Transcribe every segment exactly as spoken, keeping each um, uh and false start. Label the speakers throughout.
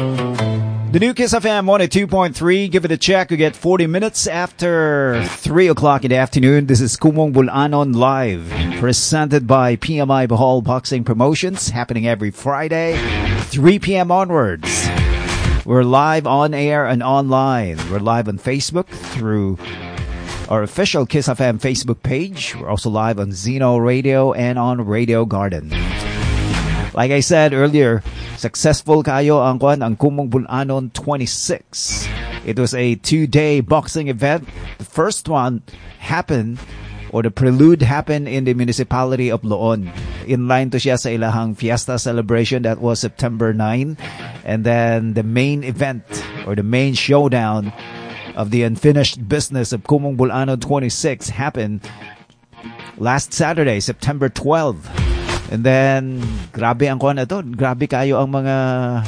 Speaker 1: The new Kiss F M one oh two point three. Give it a check. We get forty minutes after three o'clock in the afternoon. This is Kumong Bulanon Live, presented by P M I Bohol Boxing Promotions, happening every Friday, three p.m. onwards. We're live on air and online. We're live on Facebook through our official Kiss F M Facebook page. We're also live on Zeno Radio and on Radio Garden. Like I said earlier, successful kayo ang kwan ang Kumong Bulanon twenty-six. It was a two-day boxing event. The first one happened, or the prelude happened in the municipality of Loon. In line to siya sa ilahang fiesta celebration that was September ninth. And then the main event, or the main showdown of the unfinished business of Kumong Bulanon twenty-six happened last Saturday, September twelfth. And then, grabe ang kuha na to. Grabe kayo ang mga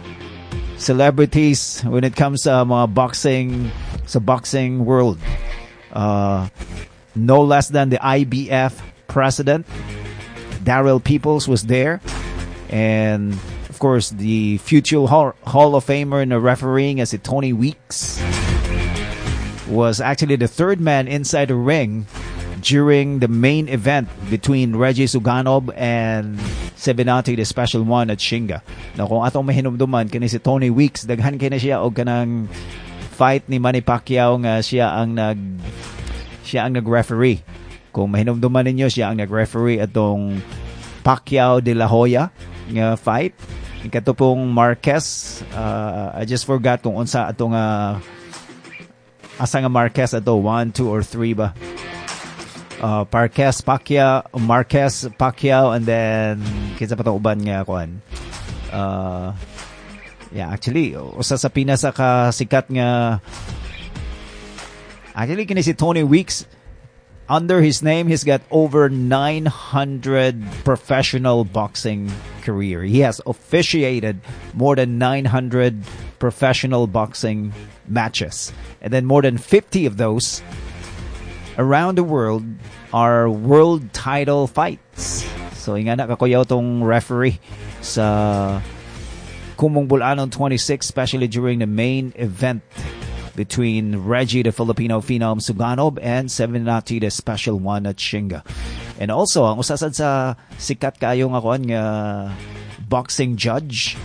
Speaker 1: celebrities when it comes sa mga boxing, sa boxing world. Uh, no less than the I B F president, Daryl Peoples, was there. And, of course, the future Hall, Hall of Famer in the refereeing as Tony Weeks was actually the third man inside the ring during the main event between Reggie Suganov and Sevenati, the special one at Shinga. Na kung atong mahinumduman kini si Tony Weeks, daghan kini siya og kanang fight ni Manny Pacquiao nga siya ang nag siya ang nag-referee. Kung mahinumduman ninyo, siya ang nag-referee atong Pacquiao de la Hoya nga fight. Ikato pong Marquez, uh, I just forgot kung unsa atong uh, asa nga Marquez ato, one, two, or three ba? Uh, Marquez, Pacquiao, Marquez, Pacquiao, and then kinsa pa to uban nga kuan. Uh, yeah, actually, usa sa pinasa ka sikat nga actually kini si Tony Weeks. Under his name, he's got over nine hundred professional boxing career. He has officiated more than nine hundred professional boxing matches, and then more than fifty of those around the world are world title fights. So, nga na kakuyaw tong referee sa Kumong Bulanon twenty-six, especially during the main event between Reggie, the Filipino phenom Suganov, and Sevenati, the special one at Shinga. And also, ang usasad sa sikat kayo nga kuan nga boxing judge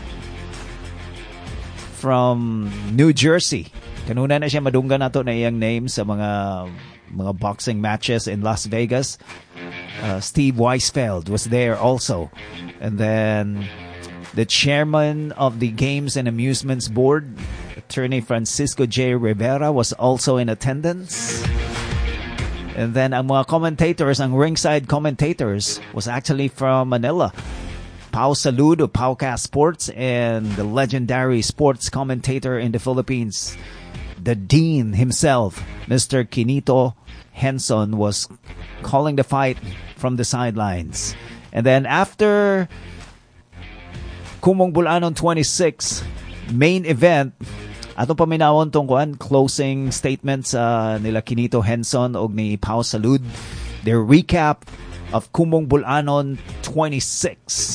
Speaker 1: from New Jersey. Kanuna na siya madunggan nato na iyang name sa mga mga boxing matches in Las Vegas. Uh, Steve Weisfeld was there also. And then the chairman of the Games and Amusements Board, Attorney Francisco J. Rivera, was also in attendance. And then ang mga commentators, ang ringside commentators, was actually from Manila. Pao Salud of Paucast Sports, and the legendary sports commentator in the Philippines, the Dean himself, Mister Quinito Henson, was calling the fight from the sidelines. And then after Kumong Bulanon twenty-six main event, ato paminawon tong kuan closing statements uh, nila Quinito Henson og ni Pao Salud, their recap of Kumong Bulanon twenty-six.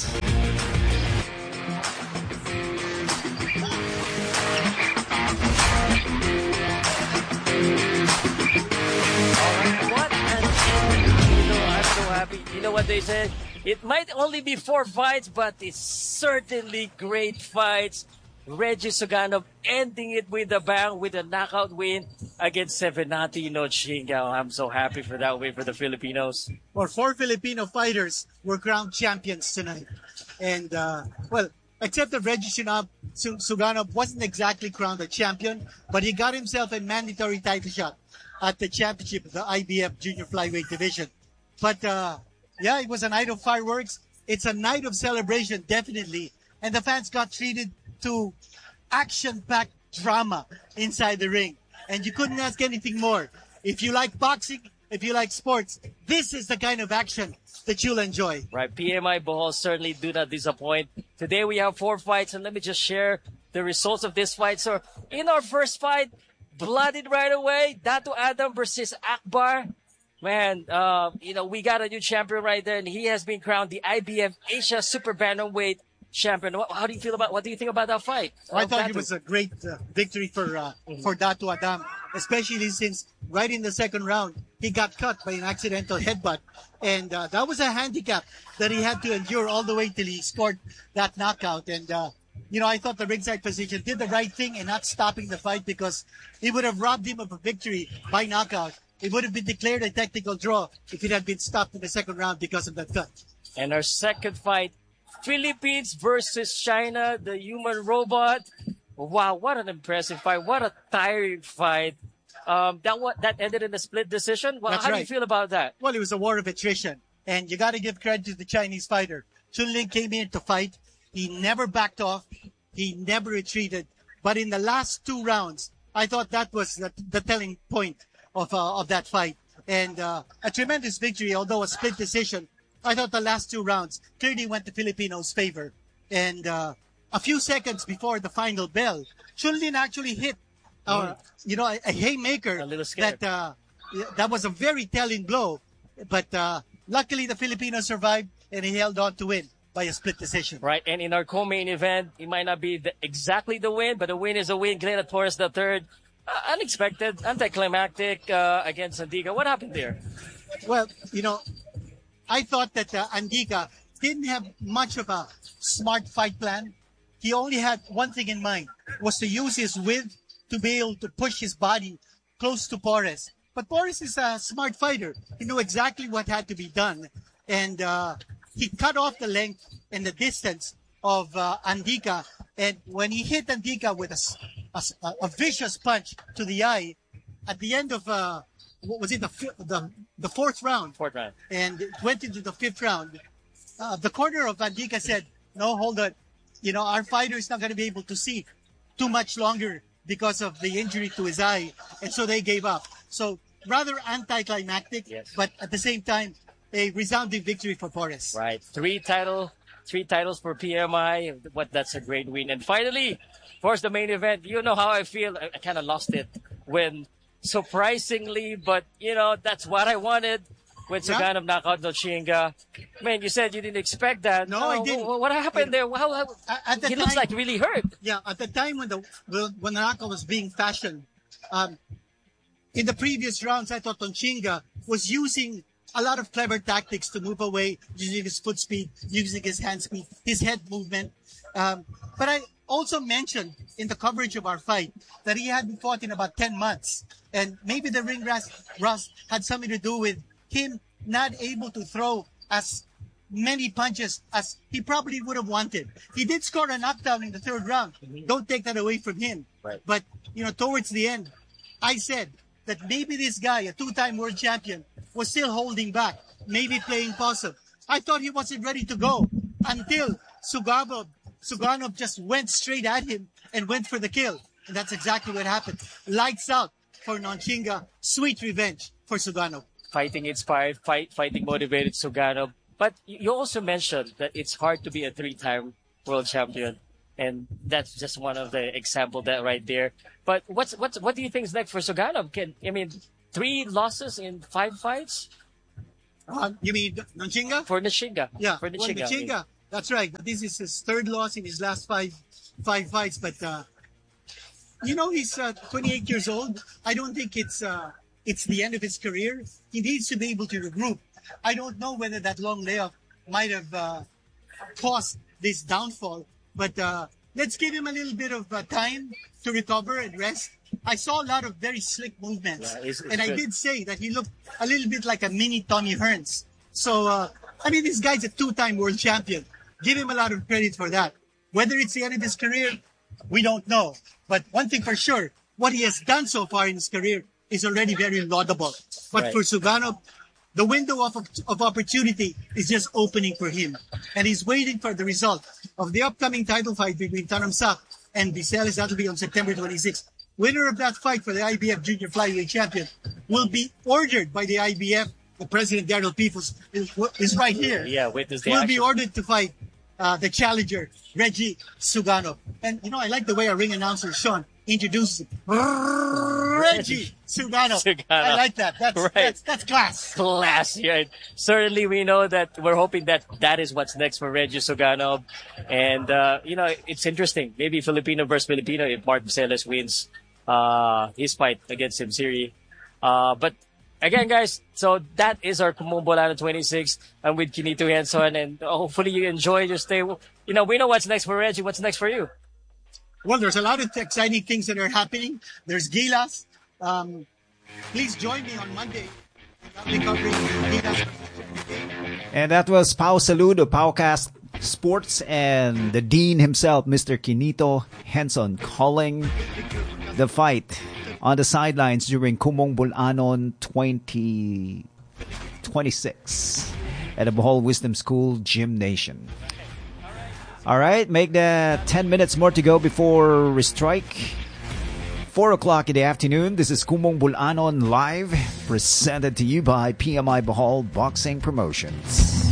Speaker 2: You know what they said? It might only be four fights, but it's certainly great fights. Reggie Suganov ending it with a bang, with a knockout win against Sevenati Nochinga. I'm so happy for that win for the Filipinos.
Speaker 3: Well, four Filipino fighters were crowned champions tonight. And, uh, well, except that Reggie Suganov wasn't exactly crowned a champion, but he got himself a mandatory title shot at the championship of the I B F Junior Flyweight Division. But, uh, yeah, it was a night of fireworks. It's a night of celebration, definitely. And the fans got treated to action-packed drama inside the ring. And you couldn't ask anything more. If you like boxing, if you like sports, this is the kind of action that you'll enjoy.
Speaker 2: Right. P M I Bohol certainly do not disappoint. Today we have four fights, and let me just share the results of this fight. So, in our first fight, blooded right away, Dato Adam versus Akbar. Man, uh, you know, we got a new champion right there, and he has been crowned the I B F Asia Super Bantamweight champion. What- How do you feel about, what do you think about that fight?
Speaker 3: I
Speaker 2: Uh,
Speaker 3: thought it
Speaker 2: Batu?
Speaker 3: was a great uh, victory for uh, for Datu Adam, especially since right in the second round he got cut by an accidental headbutt, and uh, that was a handicap that he had to endure all the way till he scored that knockout. And uh, you know, I thought the ringside physician did the right thing in not stopping the fight, because it would have robbed him of a victory by knockout. It would have been declared a technical draw if it had been stopped in the second round because of that cut.
Speaker 2: And our second fight, Philippines versus China, the human robot. Wow, what an impressive fight. What a tiring fight. Um, that what that ended in a split decision. Well,
Speaker 3: That's
Speaker 2: how do
Speaker 3: right.
Speaker 2: you feel about that?
Speaker 3: Well, it was a war of attrition, and you got to give credit to the Chinese fighter. Chun Ling came in to fight. He never backed off. He never retreated. But in the last two rounds, I thought that was the, the telling point of uh, of that fight. And uh, a tremendous victory, although a split decision. I thought the last two rounds clearly went to Filipinos' favor. And uh, a few seconds before the final bell, Chun Ling actually hit, uh, you know, a, a haymaker.
Speaker 2: A little scared.
Speaker 3: that uh, that was a very telling blow. But uh, luckily, the Filipinos survived, and he held on to win by a split decision.
Speaker 2: Right, and in our co-main event, it might not be the, exactly the win, but a win is a win. Glenn Torres the third, uh, unexpected, anticlimactic uh, against Andiga. What happened there?
Speaker 3: Well, you know, I thought that uh, Andiga didn't have much of a smart fight plan. He only had one thing in mind, was to use his width to be able to push his body close to Porres. But Porres is a smart fighter. He knew exactly what had to be done. And uh, he cut off the length and the distance of uh, Andiga. And when he hit Andiga with a, s- a s- a- a vicious punch to the eye, at the end of, uh, what was it, the, fi- the, the fourth round,
Speaker 2: Fourth round.
Speaker 3: and it went into the fifth round, uh, the corner of Andiga said, no, hold on. You know, our fighter is not going to be able to see too much longer because of the injury to his eye. And so they gave up. So rather anticlimactic,
Speaker 2: Yes.
Speaker 3: but at the same time, a resounding victory for Porres.
Speaker 2: Right, three title, three titles for P M I. What that's a great win. And finally, of course, the main event. You know how I feel. I, I kind of lost it when, surprisingly, but you know that's what I wanted. When
Speaker 3: Yeah.
Speaker 2: Suganov knocked out Nochinga. Man, you said you didn't expect that.
Speaker 3: No, I
Speaker 2: Oh,
Speaker 3: didn't.
Speaker 2: What, what happened there? How, how,
Speaker 3: At- at the
Speaker 2: he looks
Speaker 3: time-
Speaker 2: like really hurt.
Speaker 3: Yeah, at the time when the when the knockout was being fashioned, um, in the previous rounds, I thought Tonchinga was using a lot of clever tactics to move away, using his foot speed, using his hand speed, his head movement. Um, but I also mentioned in the coverage of our fight that he hadn't fought in about ten months, and maybe the ring rust, rust had something to do with him not able to throw as many punches as he probably would have wanted. He did score a knockdown in the third round. Don't take that away from him.
Speaker 2: Right.
Speaker 3: But, you know, towards the end, I said that maybe this guy, a two-time world champion, was still holding back, maybe playing possum. I thought he wasn't ready to go until Suganov, Suganov just went straight at him and went for the kill. And that's exactly what happened. Lights out for Nonchinga. Sweet revenge for Suganov.
Speaker 2: Fighting inspired, fight, fighting motivated Suganov. But you also mentioned that it's hard to be a three-time world champion, and that's just one of the example that right there. But what's what's what do you think is next for Suganov? Can I mean three losses in five fights
Speaker 3: Um, you mean Nonchinga?
Speaker 2: for Nishinga?
Speaker 3: Yeah,
Speaker 2: for
Speaker 3: well,
Speaker 2: Nishinga. I mean.
Speaker 3: Nichinga, that's right. This is his third loss in his last five five fights. But uh, you know, he's uh, twenty-eight years old. I don't think it's uh, it's the end of his career. He needs to be able to regroup. I don't know whether that long layoff might have uh, caused this downfall. But uh, let's give him a little bit of uh, time to recover and rest. I saw a lot of very slick movements,
Speaker 2: Yeah, it's- it's
Speaker 3: and I
Speaker 2: good.
Speaker 3: did say that he looked a little bit like a mini Tommy Hearns. So, uh, I mean, this guy's a two-time world champion. Give him a lot of credit for that. Whether it's the end of his career, we don't know. But one thing for sure, what he has done so far in his career is already very laudable. But
Speaker 2: Right.
Speaker 3: for Suganov, the window of, of opportunity is just opening for him. And he's waiting for the result of the upcoming title fight between Tanamsak and Viselis. That'll be on September twenty-sixth. Winner of that fight for the I B F Junior Flyweight Champion will be ordered by the I B F. The president, Daryl Peoples, is, is right here.
Speaker 2: Yeah, witness the
Speaker 3: Will
Speaker 2: action.
Speaker 3: be ordered to fight uh, the challenger, Reggie Suganov. And, you know, I like the way our ring announcer, Sean, introduces him. Reggie Sugano.
Speaker 2: Sugano.
Speaker 3: I like that. That's,
Speaker 2: Right.
Speaker 3: that's, that's class.
Speaker 2: Class, yeah. Certainly, we know that we're hoping that that is what's next for Reggie Suganov. And, uh, you know, it's interesting. Maybe Filipino versus Filipino if Mark Marcellus wins uh, his fight against Tim Siri. Uh, but again, guys, so that is our Kumong Bolano twenty-six. I'm with Kinito Henson, and hopefully you enjoy your stay. You know, we know what's next for Reggie. What's next for you?
Speaker 3: Well, there's a lot of exciting things that are happening. There's Gilas. Um, please join me on Monday. I'll be covering Gilas.
Speaker 1: And that was Pao Salud of Powcast Sports and the Dean himself, Mister Kinito Henson, calling the fight on the sidelines during Kumong Bulanon twenty twenty-six at the Bohol Wisdom School Gymnasium. All right, make that ten minutes more to go before we strike. four o'clock in the afternoon. This is Kumong Bulanon Live, presented to you by P M I Bohol Boxing Promotions.